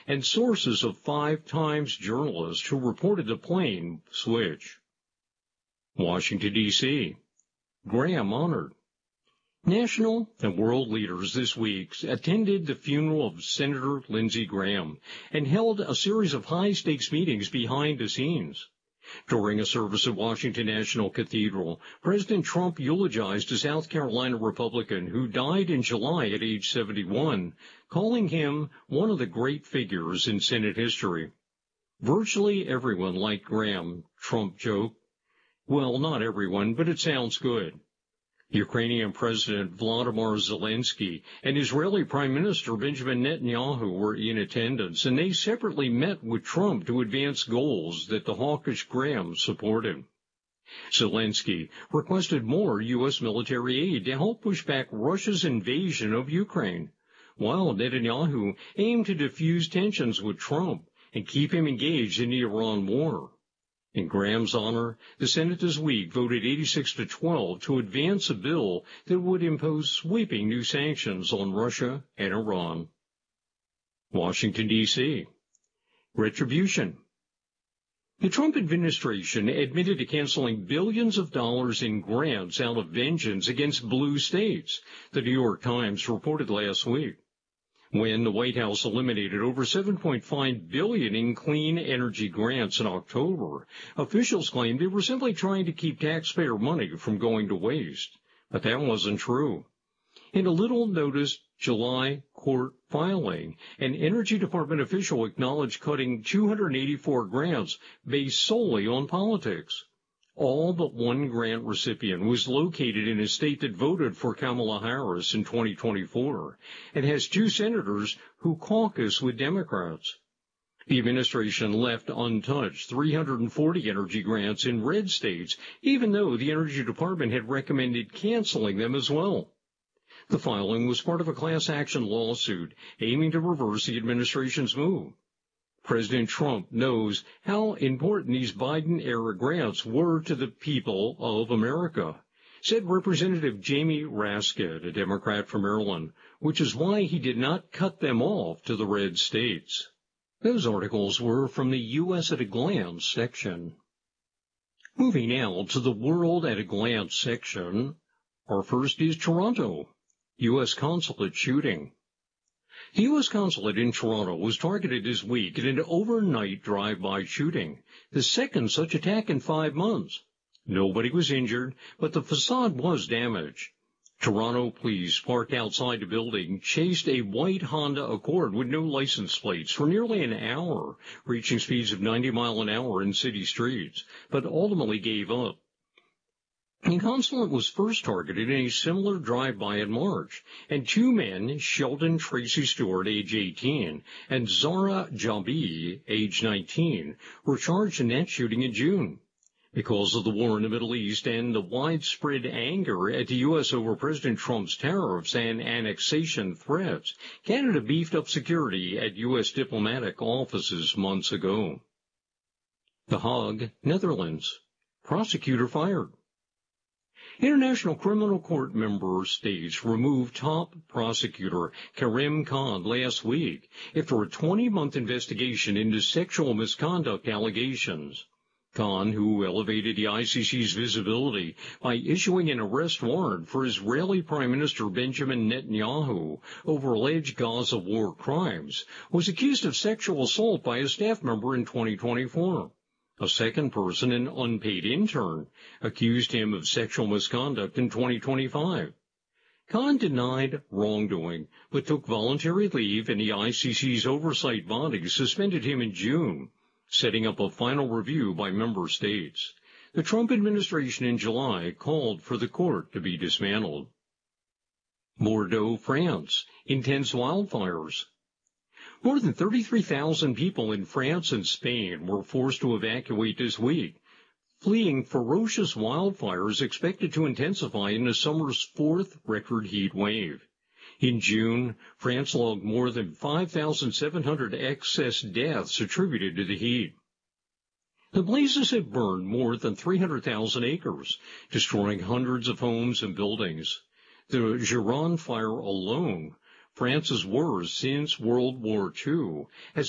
and sources of 5 Times journalists who reported the plane switch. Washington, D.C. Graham honored. National and world leaders this week attended the funeral of Senator Lindsey Graham and held a series of high-stakes meetings behind the scenes. During a service at Washington National Cathedral, President Trump eulogized a South Carolina Republican who died in July at age 71, calling him one of the great figures in Senate history. Virtually everyone liked Graham, Trump joked. Well, not everyone, but it sounds good. Ukrainian President Volodymyr Zelensky and Israeli Prime Minister Benjamin Netanyahu were in attendance, and they separately met with Trump to advance goals that the hawkish Graham supported. Zelensky requested more U.S. military aid to help push back Russia's invasion of Ukraine, while Netanyahu aimed to defuse tensions with Trump and keep him engaged in the Iran war. In Graham's honor, the Senate this week voted 86-12 to advance a bill that would impose sweeping new sanctions on Russia and Iran. Washington, D.C. Retribution. The Trump administration admitted to canceling billions of dollars in grants out of vengeance against blue states, the New York Times reported last week. When the White House eliminated over $7.5 billion in clean energy grants in October, officials claimed they were simply trying to keep taxpayer money from going to waste. But that wasn't true. In a little-noticed July court filing, an Energy Department official acknowledged cutting 284 grants based solely on politics. All but one grant recipient was located in a state that voted for Kamala Harris in 2024 and has 2 senators who caucus with Democrats. The administration left untouched 340 energy grants in red states, even though the Energy Department had recommended canceling them as well. The filing was part of a class action lawsuit aiming to reverse the administration's move. President Trump knows how important these Biden-era grants were to the people of America, said Representative Jamie Raskin, a Democrat from Maryland, which is why he did not cut them off to the red states. Those articles were from the U.S. at a Glance section. Moving now to the World at a Glance section, our first is Toronto, U.S. consulate shooting. The U.S. consulate in Toronto was targeted this week in an overnight drive-by shooting, the second such attack in 5 months. Nobody was injured, but the facade was damaged. Toronto police parked outside the building chased a white Honda Accord with no license plates for nearly an hour, reaching speeds of 90 miles an hour in city streets, but ultimately gave up. The consulate was first targeted in a similar drive-by in March, and 2 men, Sheldon Tracy Stewart, age 18, and Zara Jabi, age 19, were charged in that shooting in June. Because of the war in the Middle East and the widespread anger at the U.S. over President Trump's tariffs and annexation threats, Canada beefed up security at U.S. diplomatic offices months ago. The Hague, Netherlands. Prosecutor fired. International Criminal Court member states removed top prosecutor Karim Khan last week after a 20-month investigation into sexual misconduct allegations. Khan, who elevated the ICC's visibility by issuing an arrest warrant for Israeli Prime Minister Benjamin Netanyahu over alleged Gaza war crimes, was accused of sexual assault by a staff member in 2024. A second person, an unpaid intern, accused him of sexual misconduct in 2025. Khan denied wrongdoing, but took voluntary leave, and the ICC's oversight body suspended him in June, setting up a final review by member states. The Trump administration in July called for the court to be dismantled. Bordeaux, France. Intense wildfires. More than 33,000 people in France and Spain were forced to evacuate this week, fleeing ferocious wildfires expected to intensify in the summer's 4th record heat wave. In June, France logged more than 5,700 excess deaths attributed to the heat. The blazes have burned more than 300,000 acres, destroying hundreds of homes and buildings. The Gironde fire alone, France's worst since World War II, has